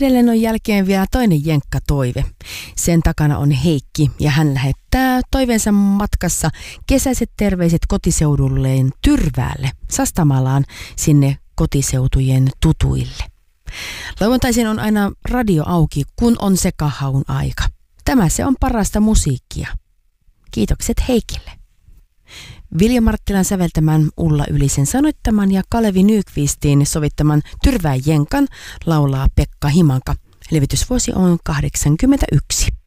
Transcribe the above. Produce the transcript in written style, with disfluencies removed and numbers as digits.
edelleen on jälkeen vielä toinen jenkkatoive. Sen takana on Heikki ja hän lähettää toiveensa matkassa kesäiset terveiset kotiseudulleen Tyrväälle, Sastamalaan, sinne kotiseutujen tutuille. Lauantaisin on aina radio auki, kun on se kahaun aika. Tämä se on parasta musiikkia. Kiitokset Heikille. Vilja Marttilan säveltämän, Ulla Ylisen sanoittaman ja Kalevi Nykvistin sovittaman Tyrvään jenkan laulaa Pekka Himanka. Levitysvuosi on 81.